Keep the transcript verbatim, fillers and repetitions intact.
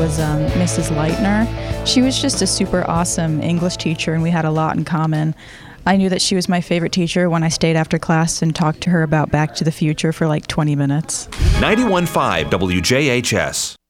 was um, Missus Leitner. She was just a super awesome English teacher, and we had a lot in common. I knew that she was my favorite teacher when I stayed after class and talked to her about Back to the Future for like twenty minutes. ninety-one point five W J H S.